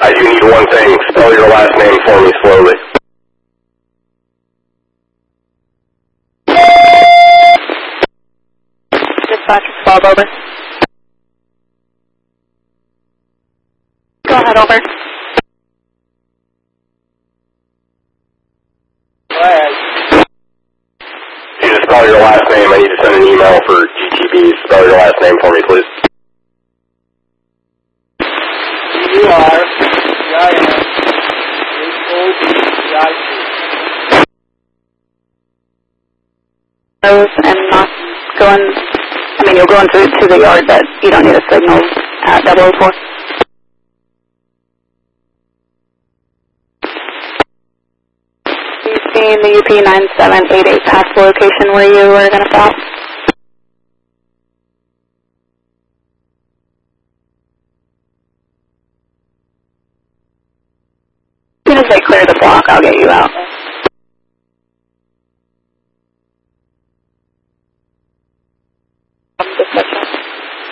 I do need one thing. Spell your last name for me slowly. Dispatcher 12, over. Go ahead, over. Go ahead. You just spell your last name. I need to send an email for GTB. Spell your last name for me, please. U-R-C-I-N-H-O-D-C-I-T. And not going, I mean, you're going through to the yard, but you don't need a signal at 004. You've seen the UP 9788 past the location where you were going to stop? As soon as they clear the block, I'll get you out.